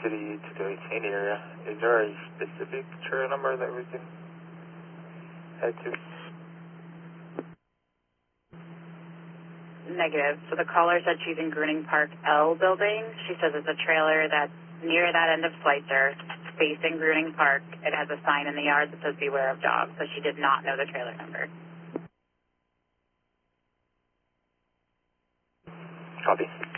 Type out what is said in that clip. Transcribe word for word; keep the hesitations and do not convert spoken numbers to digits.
City two two eighteen area. Is there a specific trailer number that we can head to? Negative. So the caller said she's in Gruning Park L building. She says it's a trailer that's near that end of Schweitzer, facing Gruning Park. It has a sign in the yard that says beware of dogs, so she did not know the trailer number. Copy.